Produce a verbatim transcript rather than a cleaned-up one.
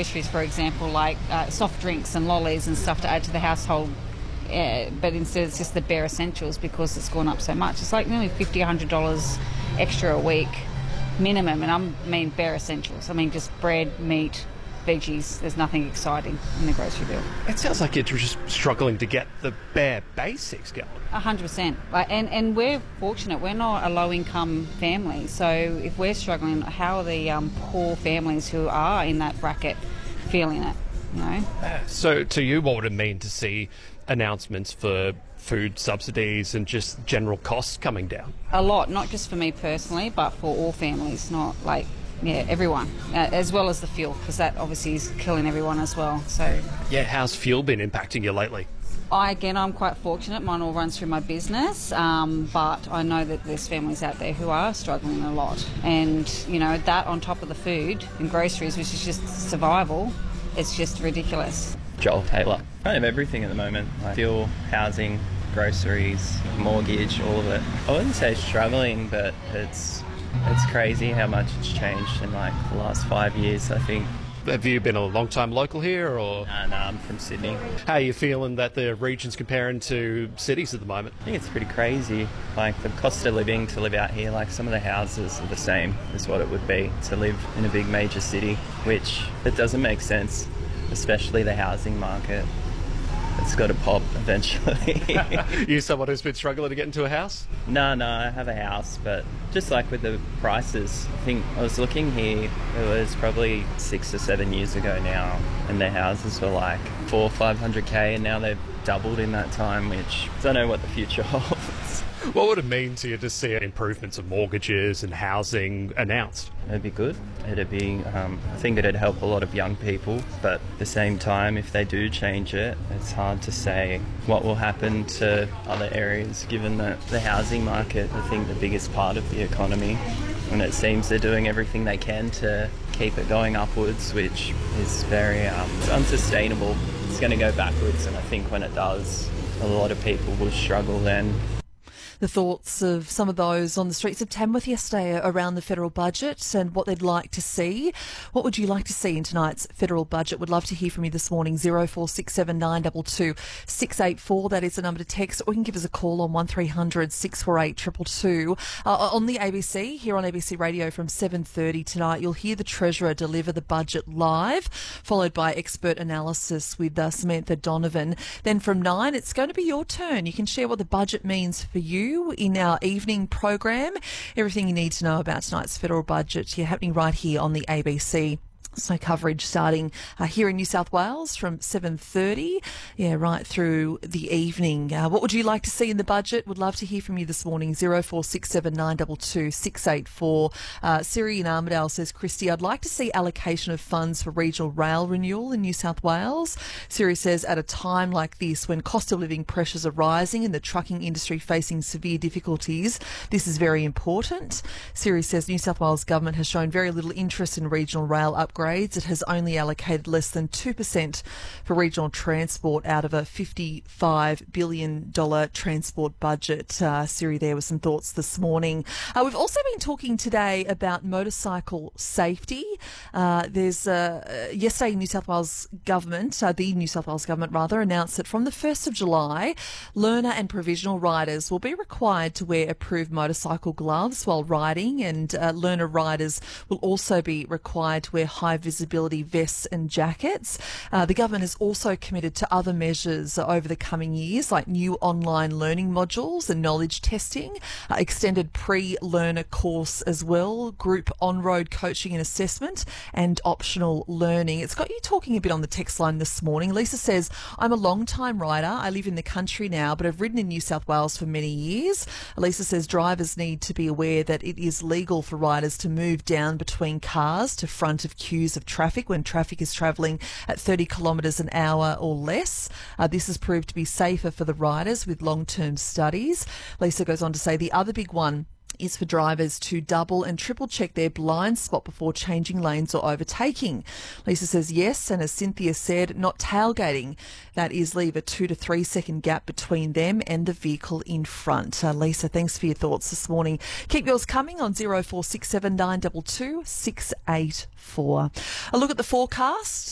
groceries, for example, like uh, soft drinks and lollies and stuff to add to the household. Uh, but instead it's just the bare essentials because it's gone up so much. It's like nearly fifty dollars, one hundred dollars extra a week minimum, and I mean bare essentials. I mean just bread, meat, veggies. There's nothing exciting in the grocery bill. It sounds like you're just struggling to get the bare basics going. A hundred percent. And and we're fortunate. We're not a low-income family. So if we're struggling, how are the um, poor families who are in that bracket feeling it? You know. So to you, what would it mean to see announcements for food subsidies and just general costs coming down? A lot, not just for me personally, but for all families. Not like. Yeah, everyone, uh, as well as the fuel, because that obviously is killing everyone as well. So, yeah, how's fuel been impacting you lately? I again, I'm quite fortunate. Mine all runs through my business, um, but I know that there's families out there who are struggling a lot, and you know that on top of the food and groceries, which is just survival, it's just ridiculous. Joel Taylor, kind of everything at the moment: like fuel, housing, groceries, mortgage, all of it. I wouldn't say struggling, but it's. It's crazy how much it's changed in like the last five years, I think. Have you been a long time local here, or? No, no, I'm from Sydney. How are you feeling that the region's comparing to cities at the moment? I think it's pretty crazy. Like the cost of living to live out here, like some of the houses are the same as what it would be to live in a big major city, which it doesn't make sense, especially the housing market. It's got to pop eventually. You someone who's been struggling to get into a house? No, no, I have a house, but just like with the prices, I think I was looking here, it was probably six or seven years ago now, and the houses were like four, five hundred k, and now they've doubled in that time, which I don't know what the future holds. What would it mean to you to see improvements of mortgages and housing announced? It'd be good. It'd be, um, I think it'd help a lot of young people, but at the same time, if they do change it, it's hard to say what will happen to other areas, given that the housing market, I think, the biggest part of the economy, and it seems they're doing everything they can to keep it going upwards, which is very um, it's unsustainable. It's going to go backwards, and I think when it does, a lot of people will struggle then. The thoughts of some of those on the streets of Tamworth yesterday around the federal budget and what they'd like to see. What would you like to see in tonight's federal budget? Would love to hear from you this morning. zero four six seven nine two two six eight four. That is the number to text, or you can give us a call on one three hundred six four eight two two two. Uh, on the A B C, here on A B C Radio from seven thirty tonight, you'll hear the Treasurer deliver the budget live, followed by expert analysis with uh, Samantha Donovan. Then from nine, it's going to be your turn. You can share what the budget means for you in our evening program. Everything you need to know about tonight's federal budget, you're happening right here on the A B C. So coverage starting uh, here in New South Wales from seven thirty, yeah, right through the evening. Uh, what would you like to see in the budget? Would love to hear from you this morning. zero four six seven nine two two six eight four. Uh, Siri in Armidale says, Christy, I'd like to see allocation of funds for regional rail renewal in New South Wales. Siri says, at a time like this, when cost of living pressures are rising and the trucking industry facing severe difficulties, this is very important. Siri says, New South Wales government has shown very little interest in regional rail upgrades. It has only allocated less than two percent for regional transport out of a fifty-five billion dollars transport budget. Uh, Siri there with some thoughts this morning. Uh, we've also been talking today about motorcycle safety. Uh, there's uh, yesterday New South Wales government, uh, the New South Wales government rather, announced that from the first of July, learner and provisional riders will be required to wear approved motorcycle gloves while riding, and uh, learner riders will also be required to wear high visibility vests and jackets. Uh, the government has also committed to other measures over the coming years, like new online learning modules and knowledge testing, uh, extended pre-learner course as well, group on-road coaching and assessment, and optional learning. It's got you talking a bit on the text line this morning. Lisa says, I'm a long-time rider. I live in the country now, but I've ridden in New South Wales for many years. Lisa says drivers need to be aware that it is legal for riders to move down between cars to front of queues of traffic when traffic is travelling at thirty kilometres an hour or less. Uh, this has proved to be safer for the riders with long-term studies. Lisa goes on to say the other big one is for drivers to double and triple check their blind spot before changing lanes or overtaking. Lisa says yes, and as Cynthia said, not tailgating. That is, leave a two to three second gap between them and the vehicle in front. Uh, Lisa, thanks for your thoughts this morning. Keep yours coming on zero four six seven nine two two six eight four. A look at the forecast.